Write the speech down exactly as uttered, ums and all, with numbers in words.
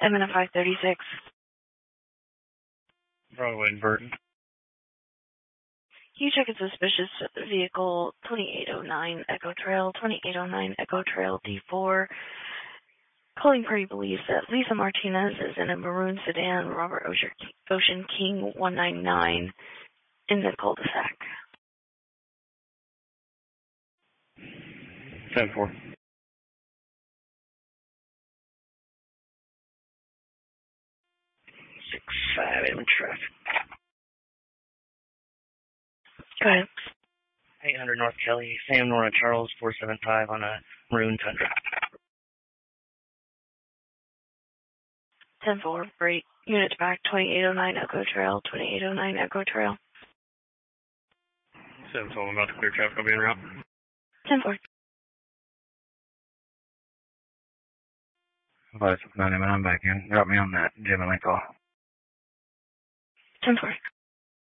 I'm in a five thirty-six. Broadway and Burton. You check a suspicious vehicle, twenty-eight oh nine Echo Trail, twenty-eight oh nine Echo Trail D four. Calling party believes that Lisa Martinez is in a maroon sedan, Robert Ocean King one ninety-nine, in the cul-de-sac. ten four. six five, I'm in traffic. Go ahead. eight hundred North Kelly, Sam Nora Charles, four seven five on a maroon Tundra. ten four, break. Units back, twenty-eight oh nine Echo Trail, twenty-eight oh nine Echo Trail. seven twelve, I'm about to clear traffic, I'll be en route. ten four. five nine, I'm back in. Drop me on that Gemini call. ten four.